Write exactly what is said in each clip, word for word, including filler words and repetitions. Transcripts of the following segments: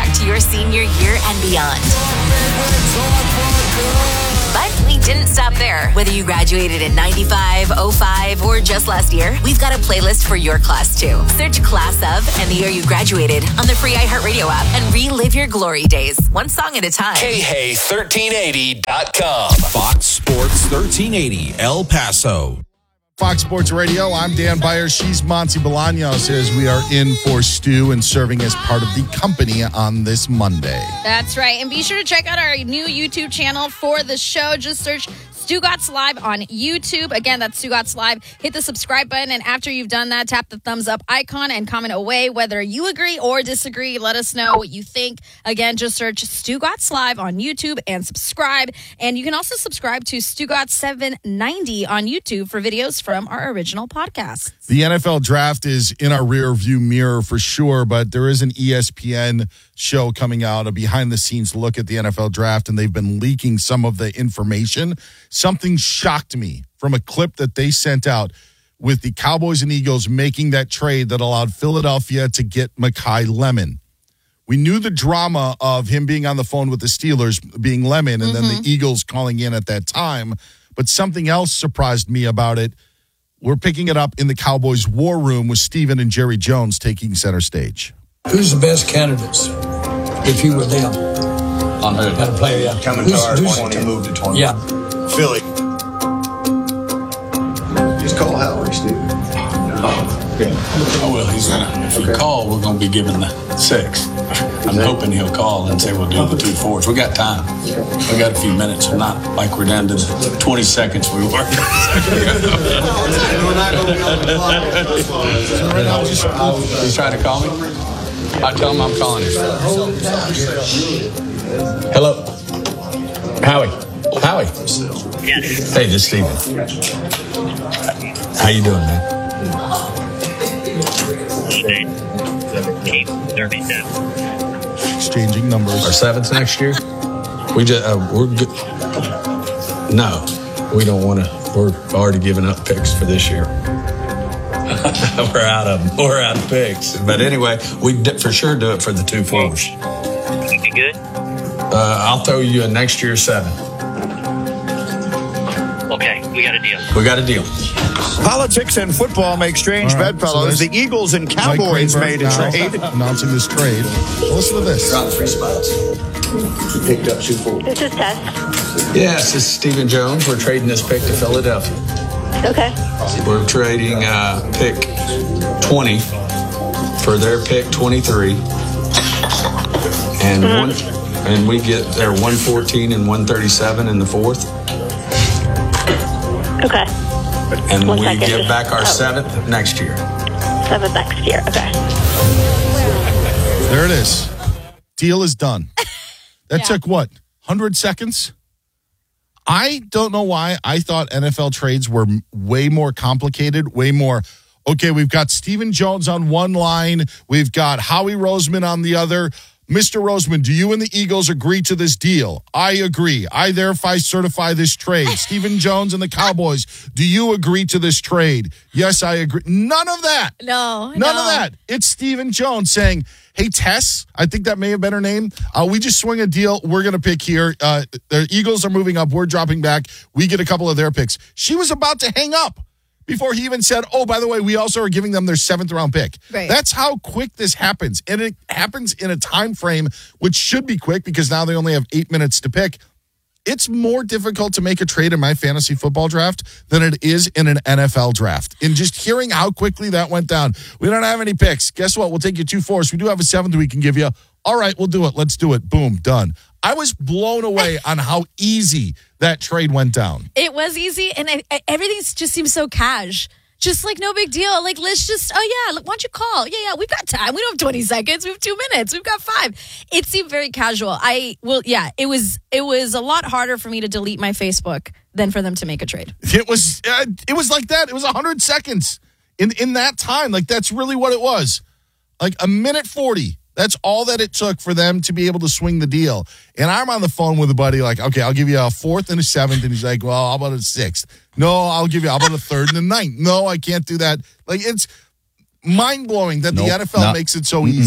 to your senior year and beyond. But we didn't stop there. Whether you graduated in ninety-five, oh five, or just last year, we've got a playlist for your class too. Search Class of and the year you graduated on the free iHeartRadio app and relive your glory days, one song at a time. K Hay thirteen eighty dot com. Fox Sports thirteen eighty, El Paso. Fox Sports Radio, I'm Dan Byers. She's Monty Bolaños as we are in for Stu and serving as part of the company on this Monday. That's right. And be sure to check out our new YouTube channel for the show. Just search Stugotz Live on YouTube. Again, that's Stugotz Live. Hit the subscribe button, and after you've done that, tap the thumbs up icon and comment away whether you agree or disagree. Let us know what you think. Again, just search Stugotz Live on YouTube and subscribe. And you can also subscribe to Stugotz seven ninety on YouTube for videos from our original podcasts. The N F L draft is in our rear view mirror for sure, but there is an E S P N show coming out, a behind-the-scenes look at the N F L draft, and they've been leaking some of the information. Something shocked me from a clip that they sent out with the Cowboys and Eagles making that trade that allowed Philadelphia to get Mekhi Lemon. We knew the drama of him being on the phone with the Steelers, being Lemon, and mm-hmm. then the Eagles calling in at that time. But something else surprised me about it. We're picking it up in the Cowboys war room with Steven and Jerry Jones taking center stage. Who's the best candidates if you were them? On who? Got to play, yeah. Coming to our twenty, move to twenty. Yeah. Philly. Just call Howard, Steve. Oh, okay. Oh, well, he's gonna, if okay. you call, we're going to be giving the six. I'm hoping he'll call and say we'll do the two fours. We got time. We got a few minutes. We're not like we're down to the twenty seconds we were. We're not going to be on the clock. He's trying to call me? I tell him I'm calling him. Hello? Howie. Howie. Yes. Hey, this is Steven. How you doing, man? Eight thirty-seven. Exchanging numbers. Our seventh next year? We just, uh, we're good. No, we don't want to. We're already giving up picks for this year. We're out of them. We're out of picks. But anyway, we for sure do it for the two fours. You good? Uh, I'll throw you a next year seven. Okay, we got a deal. We got a deal. Politics and football make strange right, bedfellows. so the Eagles and Cowboys made a trade. Announcing this trade. So listen to this. Around three spots. You picked up two four. This is Tess. Yes, this is Stephen Jones. We're trading this pick to Philadelphia. Okay. We're trading uh, pick twenty for their pick twenty-three. And mm-hmm. one, and we get their one fourteen and one thirty-seven in the fourth. Okay. And One we second, get just, back our oh. seventh next year. Seventh next year. Okay. There it is. Deal is done. That Yeah. took what? one hundred seconds? I don't know why I thought N F L trades were way more complicated, way more. Okay, we've got Stephen Jones on one line. We've got Howie Roseman on the other. Mister Roseman, do you and the Eagles agree to this deal? I agree. I therefore certify this trade. Stephen Jones and the Cowboys, do you agree to this trade? Yes, I agree. None of that. No, None no. of that. It's Stephen Jones saying, hey, Tess, I think that may have been her name. Uh, we just swing a deal. We're going to pick here. Uh, the Eagles are moving up. We're dropping back. We get a couple of their picks. She was about to hang up before he even said, oh, by the way, we also are giving them their seventh round pick. Right. That's how quick this happens. And it happens in a time frame which should be quick because now they only have eight minutes to pick. It's more difficult to make a trade in my fantasy football draft than it is in an N F L draft. And just hearing how quickly that went down. We don't have any picks. Guess what? We'll take you two fours. We do have a seventh we can give you. All right, we'll do it. Let's do it. Boom, done. I was blown away on how easy that trade went down. It was easy, and I, I, everything just seems so cash. Just like no big deal. Like, let's just, oh yeah, look, why don't you call? Yeah, yeah, we've got time. We don't have twenty seconds. We have two minutes. We've got five. It seemed very casual. I, well, yeah, it was, it was a lot harder for me to delete my Facebook than for them to make a trade. It was, uh, it was like that. It was one hundred seconds in, in that time. Like, that's really what it was. Like a minute forty. That's all that it took for them to be able to swing the deal. And I'm on the phone with a buddy like, okay, I'll give you a fourth and a seventh. And he's like, well, how about a sixth? No, I'll give you, how about a third and a ninth? No, I can't do that. Like, it's mind-blowing that nope, the N F L not, makes it so mm-mm. easy.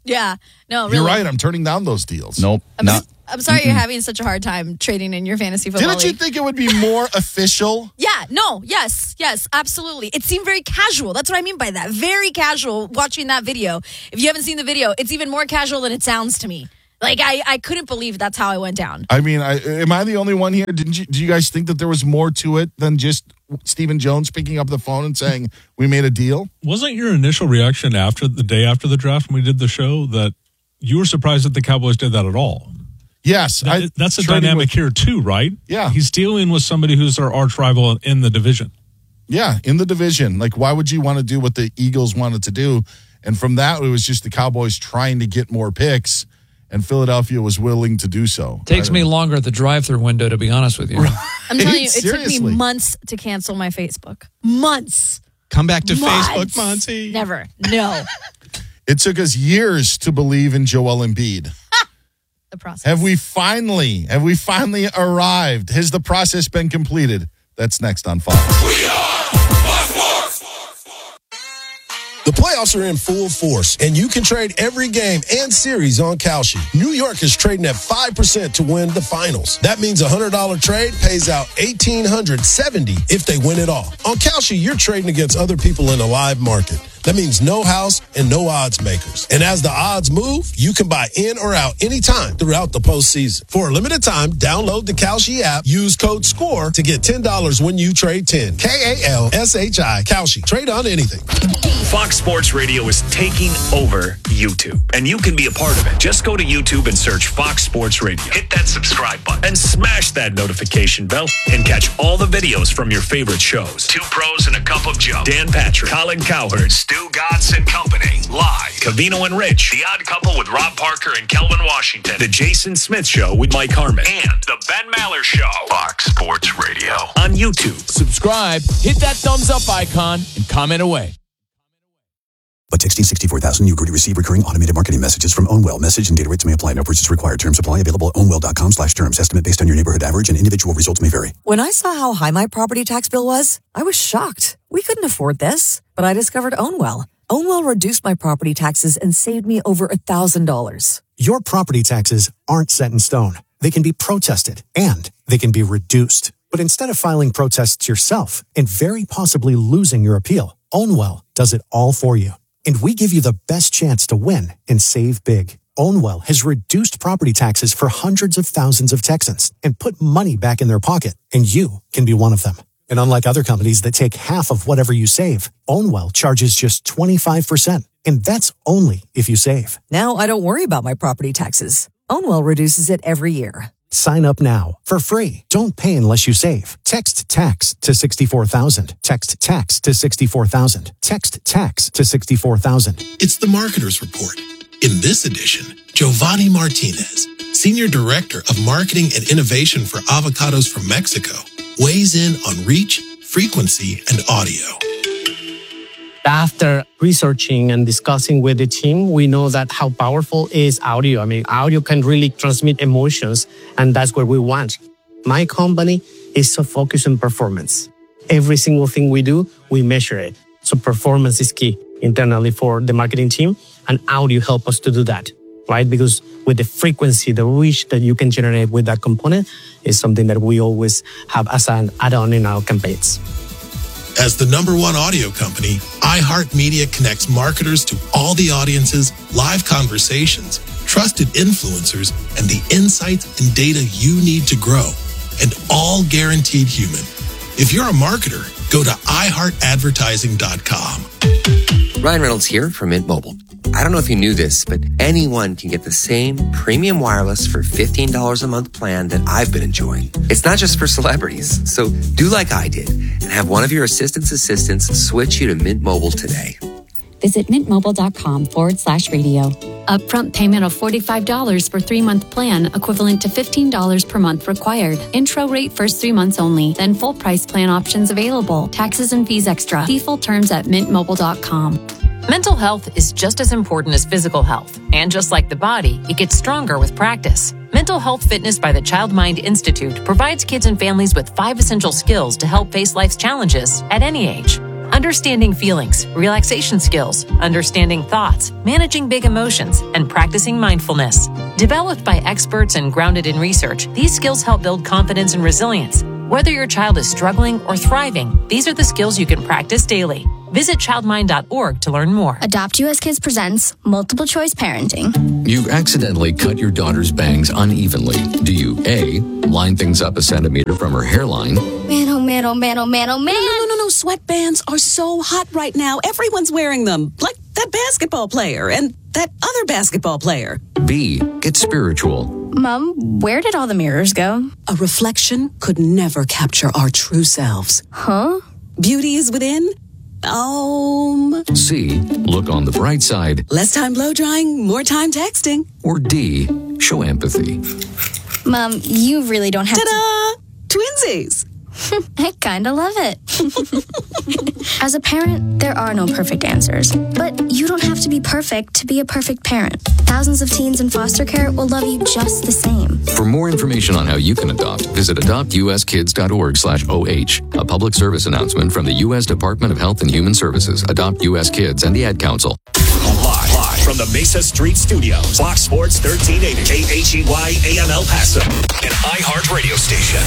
Yeah. No, really. You're right. I'm turning down those deals. Nope. I'm, Not. I'm sorry Mm-mm. you're having such a hard time trading in your fantasy football Didn't you league. think it would be more official? Yeah, no, yes, yes, absolutely. It seemed very casual. That's what I mean by that. Very casual watching that video. If you haven't seen the video, it's even more casual than it sounds to me. Like, I, I couldn't believe that's how I went down. I mean, I, am I the only one here? Didn't you? Do you guys think that there was more to it than just Stephen Jones picking up the phone and saying, we made a deal? Wasn't your initial reaction after the day after the draft when we did the show that you were surprised that the Cowboys did that at all? Yes. That, I, that's a dynamic with, here too, right? Yeah. He's dealing with somebody who's our arch rival in the division. Yeah, in the division. Like, why would you want to do what the Eagles wanted to do? And from that, it was just the Cowboys trying to get more picks, and Philadelphia was willing to do so. Takes me longer at the drive-through window, to be honest with you. I'm telling you, it Seriously. took me months to cancel my Facebook. Months. Come back to Months. Facebook, Monty. Never. No. It took us years to believe in Joel Embiid. The process. Have we finally, have we finally arrived? Has the process been completed? That's next on Fox. The playoffs are in full force, and you can trade every game and series on Kalshi. New York is trading at five percent to win the finals. That means a one hundred dollars trade pays out one thousand eight hundred seventy dollars if they win it all. On Kalshi, you're trading against other people in a live market. That means no house and no odds makers. And as the odds move, you can buy in or out anytime throughout the postseason. For a limited time, download the Kalshi app, use code SCORE to get ten dollars when you trade ten. K A L S H I, Kalshi. Trade on anything. Fox Sports Radio is taking over YouTube, and you can be a part of it. Just go to YouTube and search Fox Sports Radio. Hit that subscribe button and smash that notification bell and catch all the videos from your favorite shows. Two Pros and a Cup of Joe. Dan Patrick, Colin Cowherd, Stu Gatz and Company. Live. Cavino and Rich. The Odd Couple with Rob Parker and Kelvin Washington. The Jason Smith Show with Mike Harmon. And The Ben Maller Show. Fox Sports Radio. On YouTube. Subscribe, hit that thumbs up icon, and comment away. By texting sixty-four thousand, you agree to receive recurring automated marketing messages from OwnWell. Message and data rates may apply. No purchase required. Terms apply. Available at ownwell.com slash terms. Estimate based on your neighborhood average and individual results may vary. When I saw how high my property tax bill was, I was shocked. We couldn't afford this. But I discovered OwnWell. OwnWell reduced my property taxes and saved me over one thousand dollars. Your property taxes aren't set in stone. They can be protested and they can be reduced. But instead of filing protests yourself and very possibly losing your appeal, OwnWell does it all for you. And we give you the best chance to win and save big. OwnWell has reduced property taxes for hundreds of thousands of Texans and put money back in their pocket, and you can be one of them. And unlike other companies that take half of whatever you save, OwnWell charges just twenty-five percent. And that's only if you save. Now I don't worry about my property taxes. OwnWell reduces it every year. Sign up now for free. Don't pay unless you save. Text TAX to sixty-four thousand. Text TAX to sixty-four thousand. Text TAX to sixty-four thousand. It's the Marketer's Report. In this edition, Giovanni Martinez, Senior Director of Marketing and Innovation for Avocados from Mexico, weighs in on reach, frequency, and audio. After researching and discussing with the team, we know that how powerful is audio. I mean, audio can really transmit emotions, and that's what we want. My company is so focused on performance. Every single thing we do, we measure it. So performance is key internally for the marketing team, and audio help us to do that, right? Because with the frequency, the reach that you can generate with that component is something that we always have as an add-on in our campaigns. As the number one audio company, iHeartMedia connects marketers to all the audiences, live conversations, trusted influencers, and the insights and data you need to grow, and all guaranteed human. If you're a marketer, go to i heart advertising dot com. Ryan Reynolds here from Mint Mobile. I don't know if you knew this, but anyone can get the same premium wireless for fifteen dollars a month plan that I've been enjoying. It's not just for celebrities. So do like I did and have one of your assistant's assistants switch you to Mint Mobile today. Visit mintmobile.com forward slash radio. Upfront payment of forty-five dollars for three-month plan, equivalent to fifteen dollars per month required. Intro rate first three months only, then full price plan options available. Taxes and fees extra. See full terms at mint mobile dot com. Mental health is just as important as physical health. And just like the body, it gets stronger with practice. Mental Health Fitness by the Child Mind Institute provides kids and families with five essential skills to help face life's challenges at any age. Understanding feelings, relaxation skills, understanding thoughts, managing big emotions, and practicing mindfulness. Developed by experts and grounded in research, these skills help build confidence and resilience. Whether your child is struggling or thriving, these are the skills you can practice daily. Visit child mind dot org to learn more. Adopt U S Kids presents Multiple Choice Parenting. You accidentally cut your daughter's bangs unevenly. Do you A, line things up a centimeter from her hairline? Man, oh man, oh man, oh man, oh man. No, no, no, no, no. Sweatbands are so hot right now. Everyone's wearing them. Like that basketball player and that other basketball player. B, get spiritual. Mom, where did all the mirrors go? A reflection could never capture our true selves. Huh? Beauty is within. Um. C, look on the bright side. Less time blow drying, more time texting. Or D, show empathy. Mom, you really don't have Ta-da! To... Twinsies. I kind of love it. As a parent, there are no perfect answers. But you don't have to be perfect to be a perfect parent. Thousands of teens in foster care will love you just the same. For more information on how you can adopt, visit adopt u s kids dot org slash O H. A public service announcement from the U S Department of Health and Human Services, Adopt U S Kids, and the Ad Council. Live, live from the Mesa Street Studios, Fox Sports thirteen eighty, K H E Y A M El Paso, an iHeart radio station.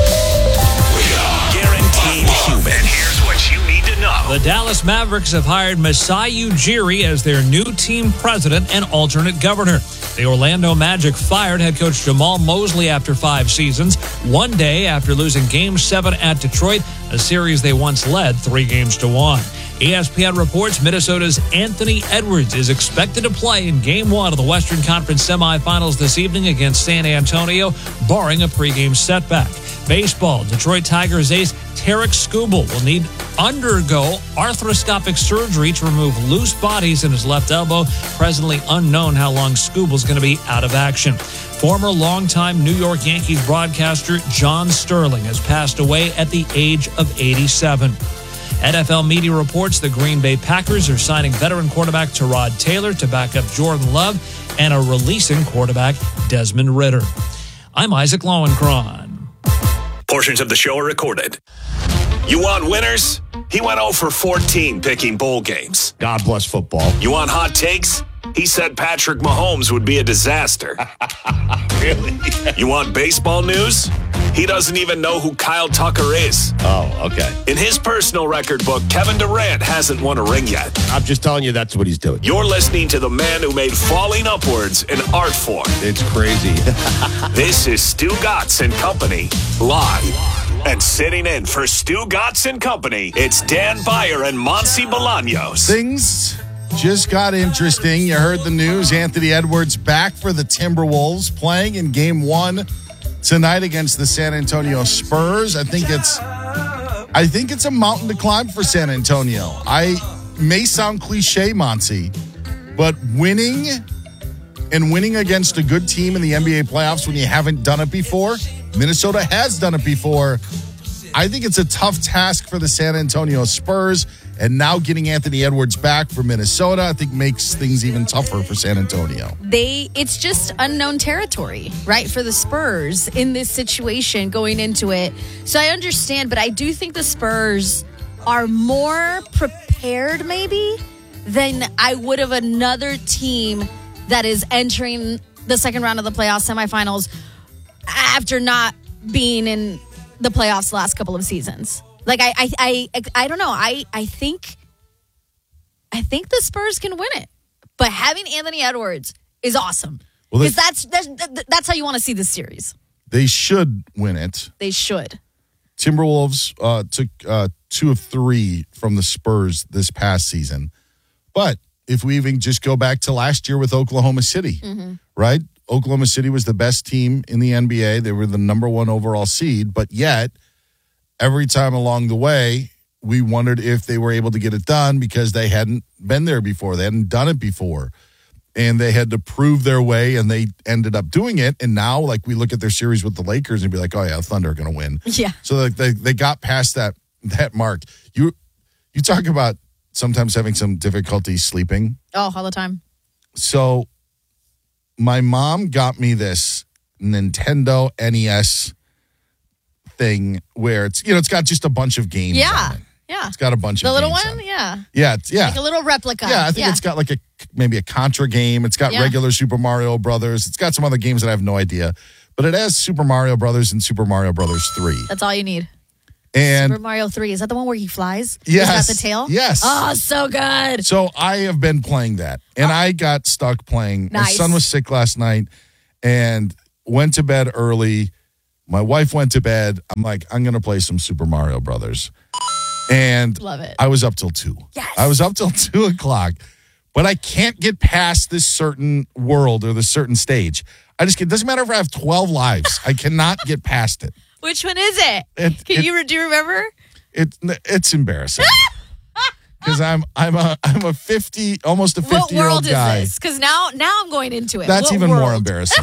We are guaranteed human. And here's what you need to know. The Dallas Mavericks have hired Masai Ujiri as their new team president and alternate governor. The Orlando Magic fired head coach Jamal Mosley after five seasons, one day after losing Game seven at Detroit, a series they once led three games to one. E S P N reports Minnesota's Anthony Edwards is expected to play in Game one of the Western Conference semifinals this evening against San Antonio, barring a pregame setback. Baseball, Detroit Tigers ace Tarek Skubal will need undergo arthroscopic surgery to remove loose bodies in his left elbow. Presently unknown how long Skubal's going to be out of action. Former longtime New York Yankees broadcaster John Sterling has passed away at the age of eighty-seven. N F L media reports the Green Bay Packers are signing veteran quarterback Tyrod Taylor to back up Jordan Love and are releasing quarterback Desmond Ridder. I'm Isaac Lowenkron. Portions of the show are recorded. You want winners? He went oh for fourteen picking bowl games. God bless football. You want hot takes? He said Patrick Mahomes would be a disaster. Really? You want baseball news? He doesn't even know who Kyle Tucker is. Oh, okay. In his personal record book, Kevin Durant hasn't won a ring yet. I'm just telling you that's what he's doing. You're listening to the man who made falling upwards an art form. It's crazy. This is Stu Gatz and Company, live. And sitting in for Stu Gatz and Company, it's Dan Beyer and Monsi Bolaños. Things just got interesting. You heard the news. Anthony Edwards back for the Timberwolves, playing in game one tonight against the San Antonio Spurs. I think it's I think it's a mountain to climb for San Antonio. I may sound cliche, Monty, but winning and winning against a good team in the N B A playoffs when you haven't done it before, Minnesota has done it before. I think it's a tough task for the San Antonio Spurs, and now getting Anthony Edwards back for Minnesota, I think makes things even tougher for San Antonio. They, it's just unknown territory, right, for the Spurs in this situation going into it. So I understand, but I do think the Spurs are more prepared maybe than I would of another team that is entering the second round of the playoff semifinals after not being in the playoffs the last couple of seasons. Like, I, I, I, I don't know. I, I think, I think the Spurs can win it, but having Anthony Edwards is awesome because well, that's, that's that's how you want to see this series. They should win it. They should. Timberwolves uh, took uh, two of three from the Spurs this past season, but if we even just go back to last year with Oklahoma City, mm-hmm. right? Oklahoma City was the best team in the N B A. They were the number one overall seed, but yet every time along the way, we wondered if they were able to get it done because they hadn't been there before. They hadn't done it before. And they had to prove their way, and they ended up doing it. And now, like, we look at their series with the Lakers and be like, oh, yeah, Thunder are going to win. Yeah. So like, they, they got past that that mark. You you talk about sometimes having some difficulty sleeping. Oh, all the time. So my mom got me this Nintendo N E S thing where it's, you know, it's got just a bunch of games yeah. on it. Yeah. It's got a bunch The of little games one? on it. Yeah. Yeah, it's, yeah. Like a little replica. Yeah, I think it's got like a maybe a Contra game. It's got Yeah. regular Super Mario Brothers. It's got some other games that I have no idea. But it has Super Mario Brothers and Super Mario Brothers three. That's all you need. And Super Mario three. Is that the one where he flies? Yes. Is that the tail? Yes. Oh, so good. So I have been playing that, and I got stuck playing. My Nice. son was sick last night and went to bed early. My wife went to bed. I'm like, I'm going to play some Super Mario Brothers. And Love it. I was up till two. Yes. I was up till two o'clock, but I can't get past this certain world or this certain stage. I just, it doesn't matter if I have twelve lives. I cannot get past it. Which one is it? It- Can it- you do you remember? It it's embarrassing. Because I'm I'm a I'm a fifty almost a What fifty year world old is guy. this? Because now now I'm going into it. That's What even world? more embarrassing.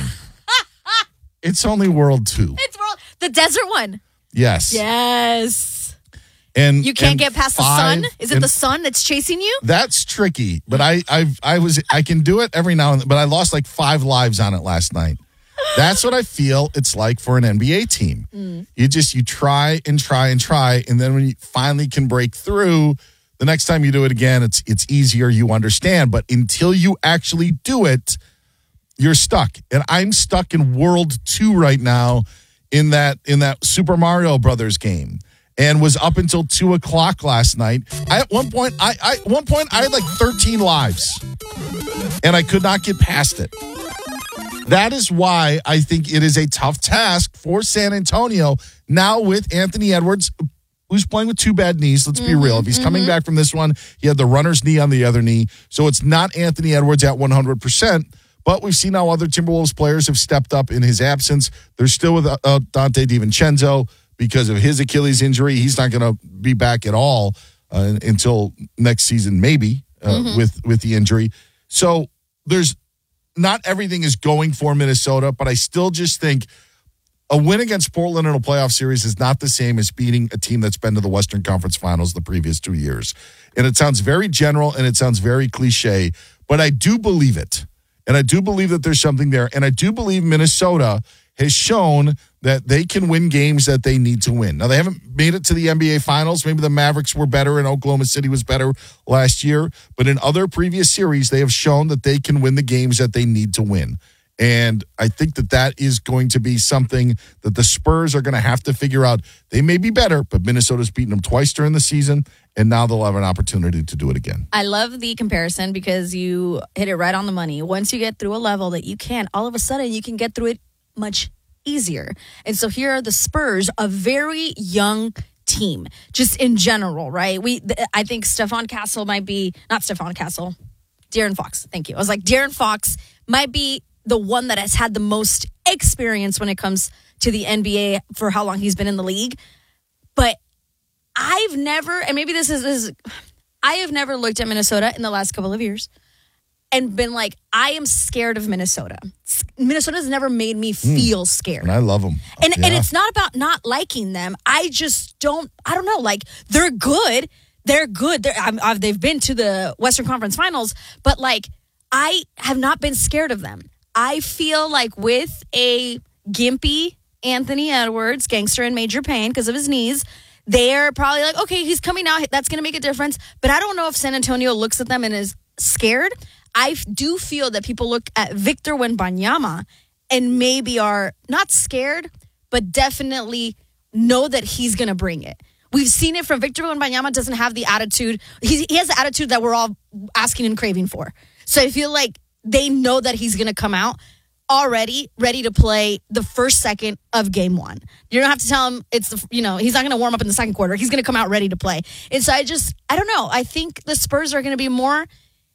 It's only World Two. It's world the desert one. Yes. Yes. And You can't and get past five- the sun? Is it and the sun that's chasing you? That's tricky, but I I've I was I can do it every now and then, but I lost like five lives on it last night. That's what I feel it's like for an N B A team. Mm. You just you try and try and try, and then when you finally can break through, the next time you do it again, it's it's easier. You understand, but until you actually do it, you're stuck. And I'm stuck in World Two right now in that in that Super Mario Brothers game, and was up until two o'clock last night. I, at one point, I, I at one point I had like thirteen lives, and I could not get past it. That is why I think it is a tough task for San Antonio now with Anthony Edwards, who's playing with two bad knees. Let's be Mm-hmm, real. If he's coming back from this one, he had the runner's knee on the other knee. So it's not Anthony Edwards at one hundred percent. But we've seen how other Timberwolves players have stepped up in his absence. They're still with uh, Dante DiVincenzo because of his Achilles injury. He's not going to be back at all uh, until next season, maybe, uh, Mm-hmm. with, with the injury. So there's not everything is going for Minnesota, but I still just think a win against Portland in a playoff series is not the same as beating a team that's been to the Western Conference Finals the previous two years. And it sounds very general and it sounds very cliche, but I do believe it. And I do believe that there's something there. And I do believe Minnesota has shown that they can win games that they need to win. Now, they haven't made it to the N B A Finals. Maybe the Mavericks were better and Oklahoma City was better last year. But in other previous series, they have shown that they can win the games that they need to win. And I think that that is going to be something that the Spurs are going to have to figure out. They may be better, but Minnesota's beaten them twice during the season, and now they'll have an opportunity to do it again. I love the comparison because you hit it right on the money. Once you get through a level that you can, all of a sudden you can get through it much easier. And so here are the Spurs, a very young team, just in general, right? We, th- I think Stephon Castle might be, not Stephon Castle, De'Aaron Fox. Thank you. I was like, De'Aaron Fox might be the one that has had the most experience when it comes to the N B A for how long he's been in the league. But I've never, and maybe this is, this is I have never looked at Minnesota in the last couple of years and been like, I am scared of Minnesota. Minnesota's never made me feel scared. And I love them. And Yeah. and it's not about not liking them. I just don't, I don't know, like they're good. They're good. They're, I'm, I've, they've been to the Western Conference Finals, but like I have not been scared of them. I feel like with a gimpy Anthony Edwards, gangster in major pain because of his knees, they're probably like, okay, he's coming out. That's going to make a difference. But I don't know if San Antonio looks at them and is scared. I do feel that people look at Victor Wembanyama and maybe are not scared, but definitely know that he's going to bring it. We've seen it from Victor Wembanyama doesn't have the attitude. He, he has the attitude that we're all asking and craving for. So I feel like they know that he's going to come out already ready to play the first second of game one. You don't have to tell him it's, the, you know, he's not going to warm up in the second quarter. He's going to come out ready to play. And so I just, I don't know. I think the Spurs are going to be more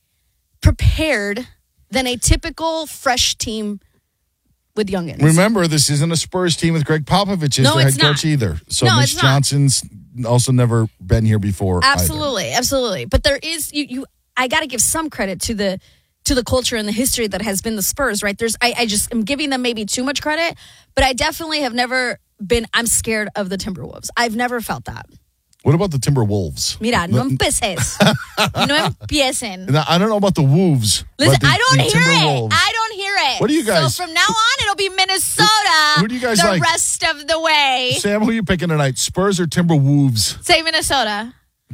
prepared than a typical fresh team with youngins. Remember, this isn't a Spurs team with Greg Popovich as No, their head it's not. coach either. So No, Mitch it's not. Johnson's also never been here before. Absolutely, absolutely. But there is you. you I got to give some credit to the to the culture and the history that has been the Spurs. Right? There's. I, I just am giving them maybe too much credit, but I definitely have never been. I'm scared of the Timberwolves. I've never felt that. What about the Timberwolves? Mira, no empieces. No empiecen. Now, I don't know about the Wolves. Listen, but the, I don't the hear it. Timberwolves. I don't hear it. What do you guys- So from now on, it'll be Minnesota. Who do you guys the like? rest of the way? Sam, who are you picking tonight? Spurs or Timberwolves? Say Minnesota.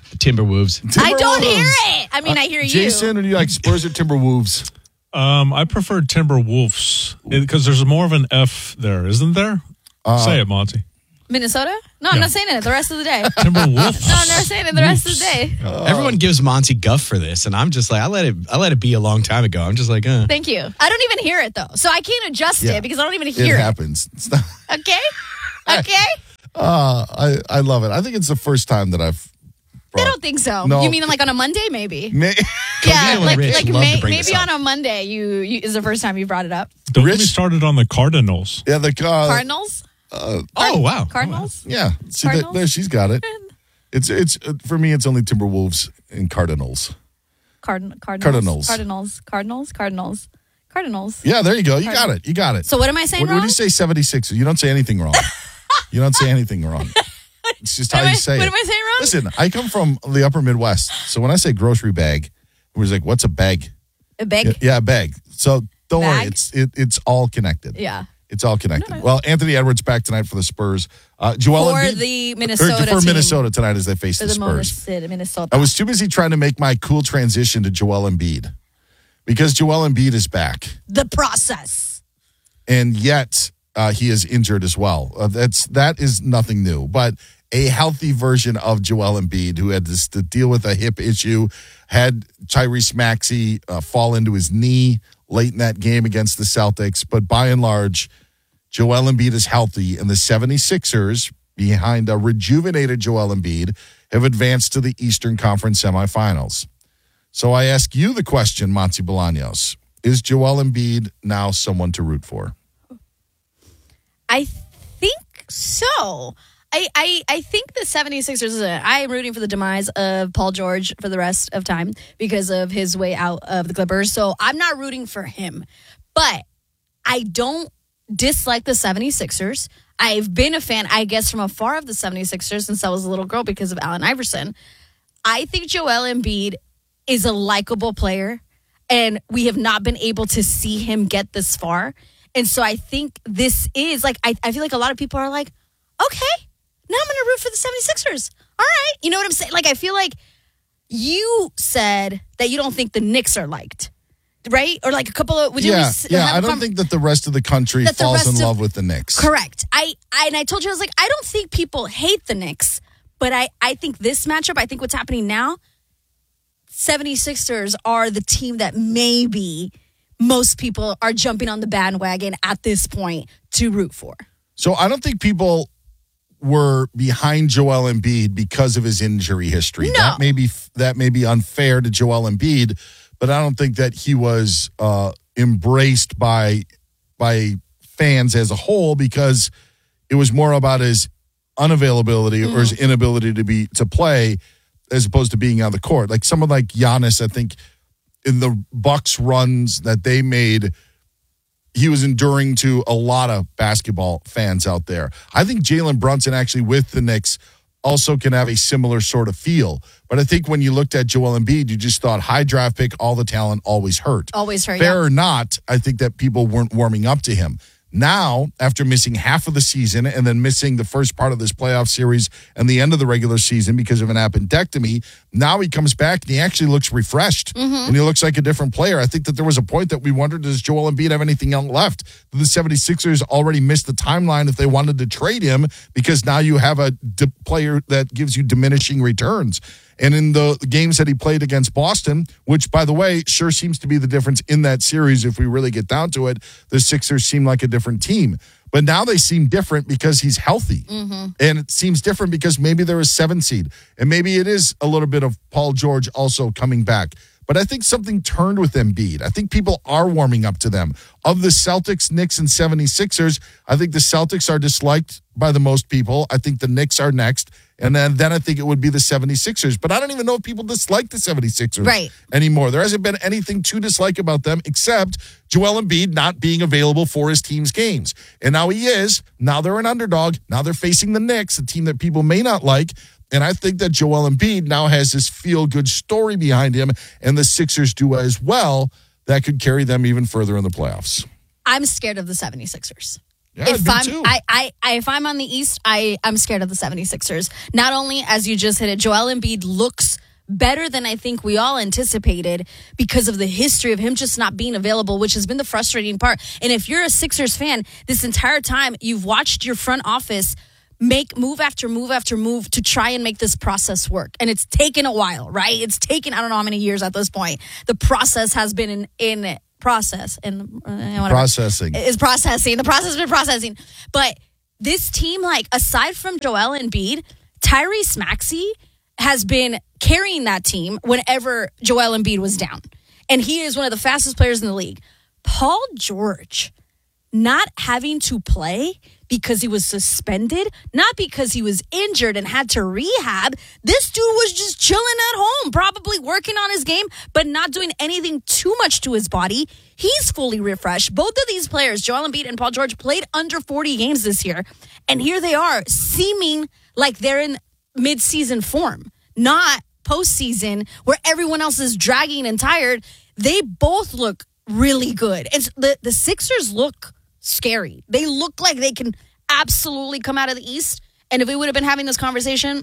Timberwolves. I don't hear it. I mean, I hear you. Jason, or do you like Spurs or Timberwolves? Um, I prefer Timberwolves because there's more of an F there, isn't there? Uh, Say it, Monty. Minnesota? No, I'm not saying it the rest of the day. Timberwolves. No, I'm not saying it the rest of the day. Everyone gives Monty guff for this, and I'm just like, I let it. I let it be a long time ago. I'm just like, uh. Thank you. I don't even hear it though, so I can't adjust Yeah. it because I don't even hear It it. happens. It's not, Okay. Okay. uh, I, I love it. I think it's the first time that I've. I don't think so. No. You mean like on a Monday, maybe? May- Yeah, and like, Rich like love to may, bring maybe this up. on a Monday you, you is the first time you brought it up. Don't get me started on the Cardinals. Yeah, the uh, Cardinals? Uh, oh wow, Cardinals? yeah. See, that, Cardinals? there, she's got it. It's it's uh, for me. It's only Timberwolves and Cardinals. Cardin- Cardinals. Cardinals. Cardinals. Cardinals. Cardinals. Cardinals. Yeah, there you go. You Cardinals. got it. You got it. So what am I saying What, what wrong? do you say? seventy-six. You don't say anything wrong. You don't say anything wrong. It's just how What am you I- say what it. am I saying wrong? Listen, I come from the upper Midwest. So when I say grocery bag, it was like, what's a bag? A bag? Yeah, yeah, a bag. So don't worry. Bag? It's it, it's all connected. Yeah. It's all connected. Well, Anthony Edwards back tonight for the Spurs. Uh, Joel For Embiid- the or Minnesota for team. Minnesota tonight as they face For the the Spurs. Minnesota. Minnesota. I was too busy trying to make my cool transition to Joel Embiid because Joel Embiid is back, The process. and yet uh, he is injured as well. Uh, that's that is nothing new, but a healthy version of Joel Embiid who had this, to deal with a hip issue, had Tyrese Maxey uh, fall into his knee late in that game against the Celtics, but by and large, Joel Embiid is healthy, and the seventy-sixers, behind a rejuvenated Joel Embiid, have advanced to the Eastern Conference semifinals. So I ask you the question, Monty Bolaños. Is Joel Embiid now someone to root for? I think so. I, I, I think the seventy-sixers, I am rooting for the demise of Paul George for the rest of time because of his way out of the Clippers. So I'm not rooting for him. But I don't dislike the seventy-sixers. I've been a fan, I guess, from afar of the seventy-sixers since I was a little girl because of Allen Iverson. I think Joel Embiid is a likable player, and we have not been able to see him get this far. And so I think this is, like, I, I feel like a lot of people are like, okay, now I'm going to root for the seventy-sixers. All right. You know what I'm saying? Like, I feel like you said that you don't think the Knicks are liked, right? Or like a couple of... Would you yeah, s- yeah. have a I don't com- think that the rest of the country That the falls rest in of- love with the Knicks. Correct. I, I and I told you, I was like, I don't think people hate the Knicks, but I, I think this matchup, I think what's happening now, seventy-sixers are the team that maybe most people are jumping on the bandwagon at this point to root for. So I don't think people were behind Joel Embiid because of his injury history. No. That may be that may be unfair to Joel Embiid, but I don't think that he was uh, embraced by by fans as a whole because it was more about his unavailability Mm. or his inability to be to play as opposed to being on the court. Like someone like Giannis, I think in the Bucks runs that they made, he was enduring to a lot of basketball fans out there. I think Jalen Brunson actually with the Knicks also can have a similar sort of feel. But I think when you looked at Joel Embiid, you just thought high draft pick, all the talent, always hurt. Always hurt, Fair yeah. or not, I think that people weren't warming up to him. Now, after missing half of the season and then missing the first part of this playoff series and the end of the regular season because of an appendectomy, now he comes back and he actually looks refreshed Mhm. and he looks like a different player. I think that there was a point that we wondered, does Joel Embiid have anything else left? The seventy-sixers already missed the timeline if they wanted to trade him because now you have a d- player that gives you diminishing returns. And in the games that he played against Boston, which, by the way, sure seems to be the difference in that series if we really get down to it, the Sixers seem like a different team. But now they seem different because he's healthy. Mm-hmm. And it seems different because maybe they're a seven seed. And maybe it is a little bit of Paul George also coming back. But I think something turned with Embiid. I think people are warming up to them. Of the Celtics, Knicks, and seventy-sixers, I think the Celtics are disliked by the most people. I think the Knicks are next. And then, then I think it would be the seventy-sixers. But I don't even know if people dislike the seventy-sixers Right. anymore. There hasn't been anything to dislike about them except Joel Embiid not being available for his team's games. And now he is. Now they're an underdog. Now they're facing the Knicks, a team that people may not like. And I think that Joel Embiid now has this feel-good story behind him, and the Sixers do as well. That could carry them even further in the playoffs. I'm scared of the seventy-sixers. Yeah, if me I'm too. I, I, I if I'm on the East, I, I'm scared of the 76ers. Not only, as you just hit it, Joel Embiid looks better than I think we all anticipated because of the history of him just not being available, which has been the frustrating part. And if you're a Sixers fan, this entire time you've watched your front office make move after move after move to try and make this process work. And it's taken a while, right? It's taken, I don't know how many years at this point. The process has been in, in process and uh, processing is processing. The process has been processing. But this team, like, aside from Joel Embiid, Tyrese Maxey has been carrying that team whenever Joel Embiid was down. And he is one of the fastest players in the league. Paul George not having to play because he was suspended, not because he was injured and had to rehab. This dude was just chilling at home, probably working on his game, but not doing anything too much to his body. He's fully refreshed. Both of these players, Joel Embiid and Paul George, played under forty games this year. And here they are, seeming like they're in mid-season form, not postseason where everyone else is dragging and tired. They both look really good. And the, the Sixers look scary. They look like they can absolutely come out of the East. And if we would have been having this conversation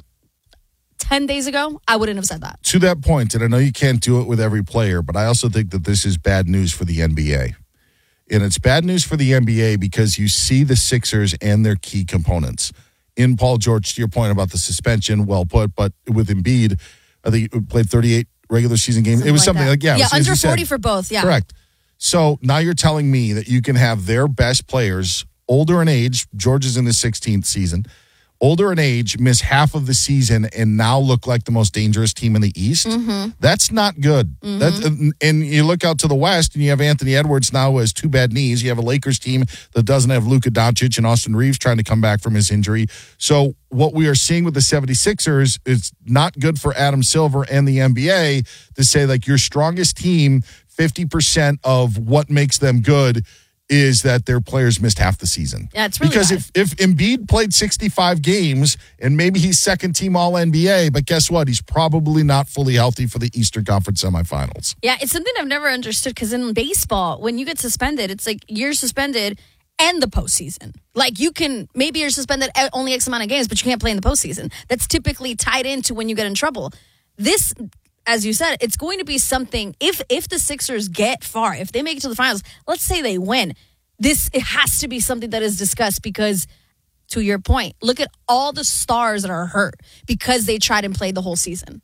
ten days ago, I wouldn't have said that. To that point, and I know you can't do it with every player, but I also think that this is bad news for the N B A. And it's bad news for the N B A because you see the Sixers and their key components. In Paul George, to your point about the suspension, well put, but with Embiid, I think he played thirty-eight regular season games. Something it was like something that. like, yeah. Yeah, it was, as under you said. forty for both, yeah. Correct. So now you're telling me that you can have their best players, older in age, George is in his sixteenth season, older in age, miss half of the season and now look like the most dangerous team in the East. Mm-hmm. That's not good. Mm-hmm. That, and you look out to the West and you have Anthony Edwards now who has two bad knees. You have a Lakers team that doesn't have Luka Doncic and Austin Reeves trying to come back from his injury. So what we are seeing with the 76ers is not good for Adam Silver and the N B A to say, like, your strongest team, fifty percent of what makes them good is that their players missed half the season. Yeah, it's really because bad. if if Embiid played sixty-five games and maybe he's second team All N B A, but guess what? He's probably not fully healthy for the Eastern Conference semifinals. Yeah, it's something I've never understood because in baseball, when you get suspended, it's like you're suspended and the postseason. Like, you can, maybe you're suspended only X amount of games, but you can't play in the postseason. That's typically tied into when you get in trouble. This, as you said, it's going to be something, if if the Sixers get far, if they make it to the finals, let's say they win, this, it has to be something that is discussed because, to your point, look at all the stars that are hurt because they tried and played the whole season.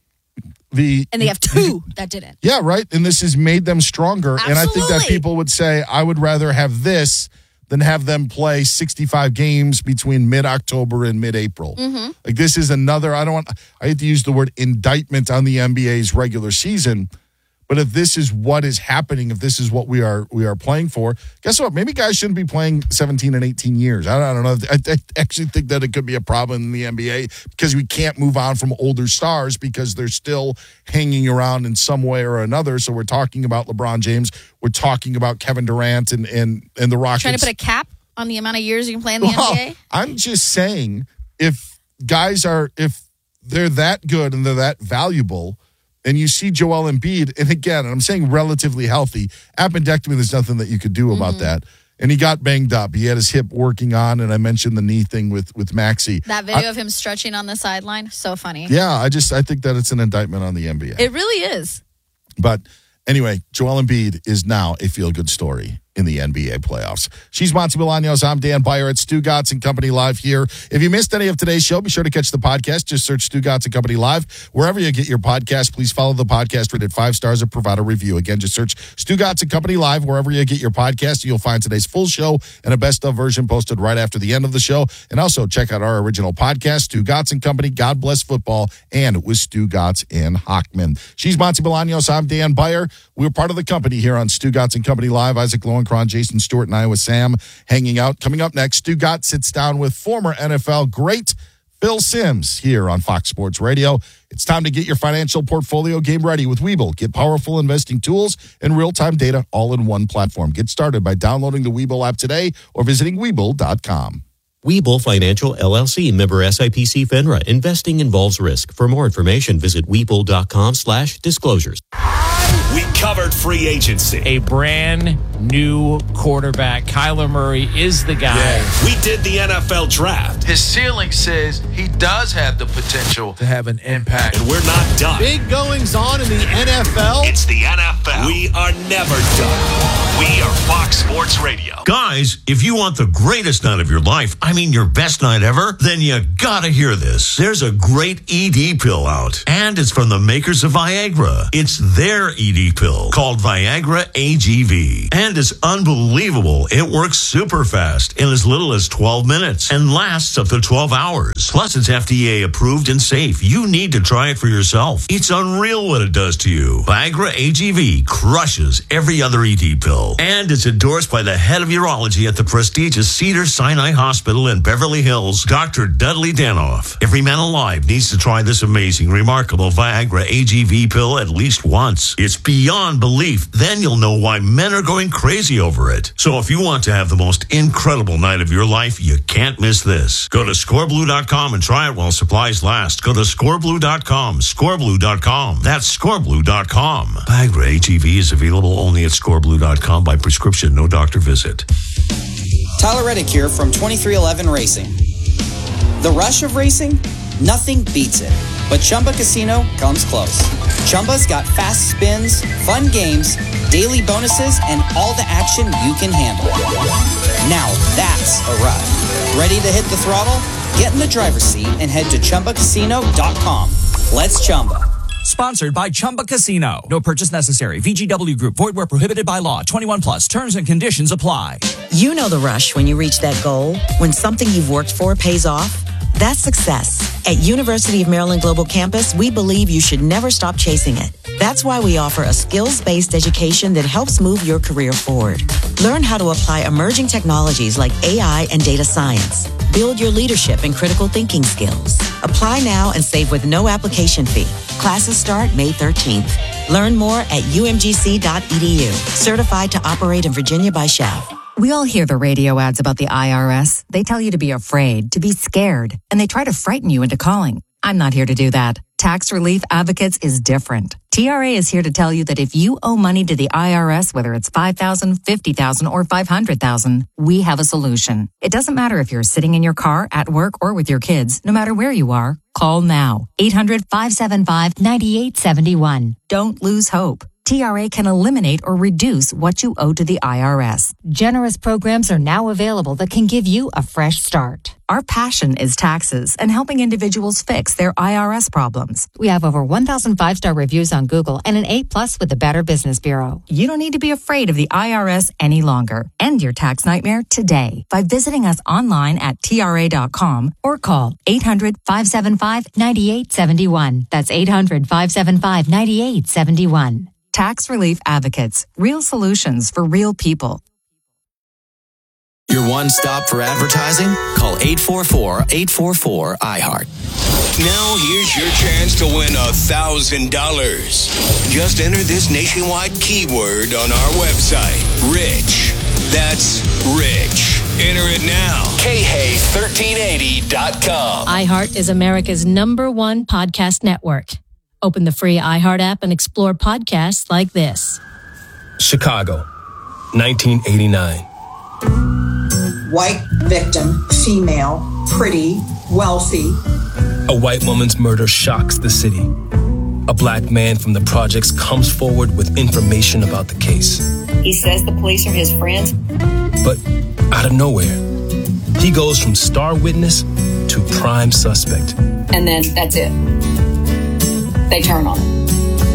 The And they have two that didn't. Yeah, right. And this has made them stronger. Absolutely. And I think that people would say, I would rather have this than have them play sixty-five games between mid-October and mid-April. Mm-hmm. Like, this is another, I don't want, I hate to use the word indictment on the N B A's regular season, but if this is what is happening, if this is what we are we are playing for, guess what? Maybe guys shouldn't be playing seventeen and eighteen years. I don't, I don't know. I, I actually think that it could be a problem in the N B A because we can't move on from older stars because they're still hanging around in some way or another. So we're talking about LeBron James. We're talking about Kevin Durant and, and, and the Rockets. Trying to put a cap on the amount of years you can play in the well, N B A? I'm just saying, if guys are, if they're that good and they're that valuable, and you see Joel Embiid, and again, I'm saying relatively healthy, appendectomy, there's nothing that you could do about mm-hmm. that. And he got banged up. He had his hip working on, and I mentioned the knee thing with, with Maxey. That video I, of him stretching on the sideline, so funny. Yeah, I just, I think that it's an indictment on the N B A. It really is. But anyway, Joel Embiid is now a feel-good story in the N B A playoffs. She's Monty Bolaños. I'm Dan Beyer at Stugotz and Company Live here. If you missed any of today's show, be sure to catch the podcast. Just search Stugotz and Company Live. Wherever you get your podcast, please follow the podcast, rated five stars, and provide a review. Again, just search Stugotz and Company Live. Wherever you get your podcast, you'll find today's full show and a best-of version posted right after the end of the show. And also check out our original podcast, Stugotz and Company, God Bless Football, and with Stugotz and Hockman. She's Monty Bolaños. I'm Dan Beyer. We're part of the company here on Stugotz and Company Live. Isaac Lowenkron, Jason Stewart, and I with Sam hanging out. Coming up next, Stugotz sits down with former N F L great Phil Simms here on Fox Sports Radio. It's time to get your financial portfolio game ready with Webull. Get powerful investing tools and real-time data all in one platform. Get started by downloading the Webull app today or visiting Webull dot com. Webull Financial, L L C, member S I P C FINRA. Investing involves risk. For more information, visit Webull dot com slash disclosures. We covered free agency. A brand new quarterback. Kyler Murray is the guy. We did the N F L draft. His ceiling says he does have the potential to have an impact. And we're not done. Big goings on in the N F L. It's the N F L. We are never done. We are Fox Sports Radio. Guys, if you want the greatest night of your life, I mean your best night ever, then you gotta hear this. There's a great E D pill out, and it's from the makers of Viagra. It's their E D pill called Viagra A G V, and it's unbelievable. It works super fast in as little as twelve minutes and lasts up to twelve hours. Plus, it's F D A approved and safe. You need to try it for yourself. It's unreal what it does to you. Viagra A G V crushes every other E D pill, and it's endorsed by the head of urology at the prestigious Cedars-Sinai Hospital in Beverly Hills, Doctor Dudley Danoff. Every man alive needs to try this amazing, remarkable Viagra A G V pill at least once. It's beyond belief. Then you'll know why men are going crazy over it. So if you want to have the most incredible night of your life, you can't miss this. Go to score blue dot com and try it while supplies last. Go to score blue dot com, score blue dot com. That's score blue dot com. Viagra A G V is available only at score blue dot com by prescription, no doctor visit. Tyler Reddick here from twenty-three eleven Racing. The rush of racing? Nothing beats it. But Chumba Casino comes close. Chumba's got fast spins, fun games, daily bonuses, and all the action you can handle. Now that's a ride. Ready to hit the throttle? Get in the driver's seat and head to chumba casino dot com. Let's Chumba. Sponsored by Chumba Casino. No purchase necessary. V G W Group. Void where prohibited by law. twenty-one plus. Terms and conditions apply. You know the rush when you reach that goal, when something you've worked for pays off. That's success. At University of Maryland Global Campus, we believe you should never stop chasing it. That's why we offer a skills-based education that helps move your career forward. Learn how to apply emerging technologies like A I and data science. Build your leadership and critical thinking skills. Apply now and save with no application fee. Classes start May thirteenth. Learn more at u m g c dot e d u. Certified to operate in Virginia by S H A V. We all hear the radio ads about the I R S. They tell you to be afraid, to be scared, and they try to frighten you into calling. I'm not here to do that. Tax Relief Advocates is different. T R A is here to tell you that if you owe money to the I R S, whether it's five thousand dollars, fifty thousand dollars, or five hundred thousand dollars, we have a solution. It doesn't matter if you're sitting in your car, at work, or with your kids. No matter where you are, call now. eight hundred, five seven five, nine eight seven one. Don't lose hope. T R A can eliminate or reduce what you owe to the I R S. Generous programs are now available that can give you a fresh start. Our passion is taxes and helping individuals fix their I R S problems. We have over one thousand five-star reviews on Google and an A plus with the Better Business Bureau. You don't need to be afraid of the I R S any longer. End your tax nightmare today by visiting us online at T R A dot com or call eight hundred, five seven five, nine eight seven one. That's eight hundred, five seven five, nine eight seven one. Tax Relief Advocates. Real solutions for real people. Your one stop for advertising? Call eight four four, eight four four, I heart. Now here's your chance to win one thousand dollars. Just enter this nationwide keyword on our website. Rich. That's rich. Enter it now. K Hay thirteen eighty dot com. iHeart is America's number one podcast network. Open the free iHeart app and explore podcasts like this. Chicago, nineteen eighty-nine. White victim, female, pretty, wealthy. A white woman's murder shocks the city. A black man from the projects comes forward with information about the case. He says the police are his friends. But out of nowhere, he goes from star witness to prime suspect. And then that's it. They turn on him.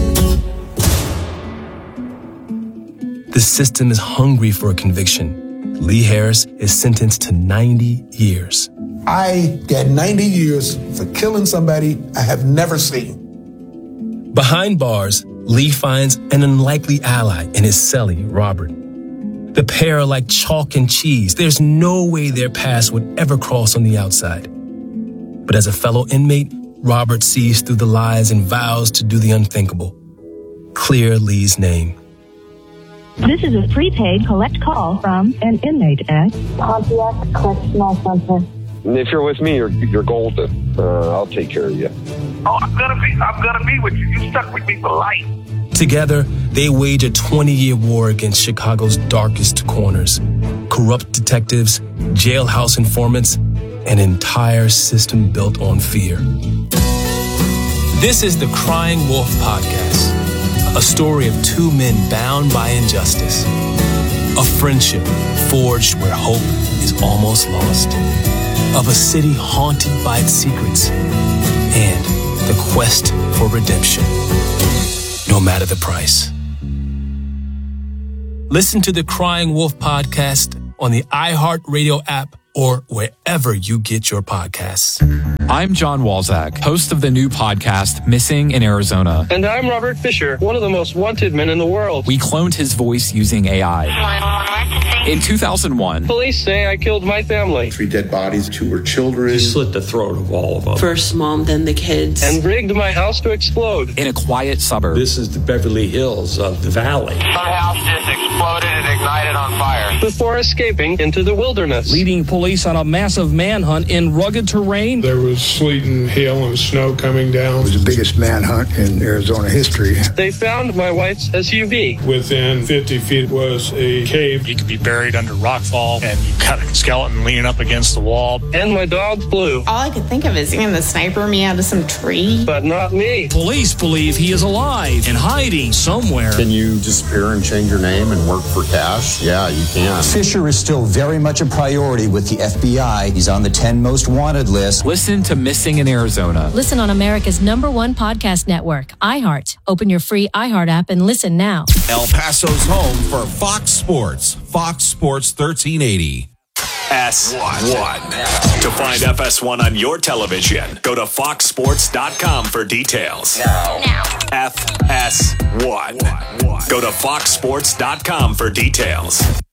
The system is hungry for a conviction. Lee Harris is sentenced to ninety years. I got ninety years for killing somebody I have never seen. Behind bars, Lee finds an unlikely ally in his cellie, Robert. The pair are like chalk and cheese. There's no way their paths would ever cross on the outside. But as a fellow inmate, Robert sees through the lies and vows to do the unthinkable. Clear Lee's name. This is a prepaid collect call from an inmate at Pontiac Correctional Center. If you're with me, you're, you're golden. Uh, I'll take care of you. Oh, I'm gonna be, I'm gonna be with you. You stuck with me for life. Together, they wage a twenty-year war against Chicago's darkest corners. Corrupt detectives, jailhouse informants, an entire system built on fear. This is the Crying Wolf Podcast, a story of two men bound by injustice, a friendship forged where hope is almost lost, of a city haunted by its secrets, and the quest for redemption, no matter the price. Listen to the Crying Wolf Podcast on the iHeartRadio app or wherever you get your podcasts. I'm John Walzak, host of the new podcast, Missing in Arizona. And I'm Robert Fisher, one of the most wanted men in the world. We cloned his voice using A I. In two thousand one, police say I killed my family. Three dead bodies, two were children. He slit the throat of all of them. First mom, then the kids. And rigged my house to explode. In a quiet suburb. This is the Beverly Hills of the valley. My house just exploded and ignited on fire. Before escaping into the wilderness. Leading police on a massive manhunt in rugged terrain. There was sleet and hail and snow coming down. It was the biggest manhunt in Arizona history. They found my wife's S U V. Within fifty feet was a cave. You could be buried under rockfall, and you got a skeleton leaning up against the wall. And my dog Blue. All I could think of is seeing the sniper me out of some tree. But not me. Police believe he is alive and hiding somewhere. Can you disappear and change your name and work for cash? Yeah, you can. Fisher is still very much a priority with the F B I. He's on the ten most wanted list. Listen to Missing in Arizona. Listen on America's number one podcast network, iHeart. Open your free iHeart app and listen now. El Paso's home for Fox Sports. Fox Sports thirteen eighty. S one. To find F S one on your television, go to fox sports dot com for details. Now. Now. F S one. Go to fox sports dot com for details.